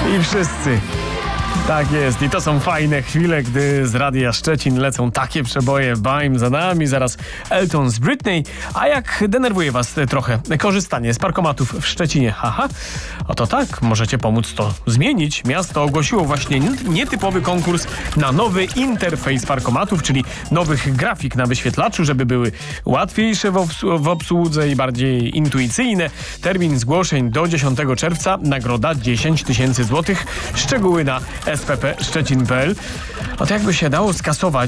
I wszyscy. Tak jest. I to są fajne chwile, gdy z Radia Szczecin lecą takie przeboje. Bam, za nami, zaraz Elton z Britney. A jak denerwuje was trochę korzystanie z parkomatów w Szczecinie? Haha. Oto tak, możecie pomóc to zmienić. Miasto ogłosiło właśnie nietypowy konkurs na nowy interfejs parkomatów, czyli nowych grafik na wyświetlaczu, żeby były łatwiejsze w obsłudze i bardziej intuicyjne. Termin zgłoszeń do 10 czerwca. Nagroda 10 000 złotych. Szczegóły na sppszczecin.pl. Oto jakby się dało skasować